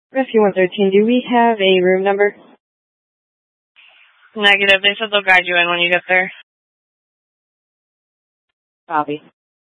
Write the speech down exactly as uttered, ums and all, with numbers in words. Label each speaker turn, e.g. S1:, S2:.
S1: Rescue one thirteen, do we have a room number?
S2: Negative. They said they'll guide you in when you get there.
S1: Copy.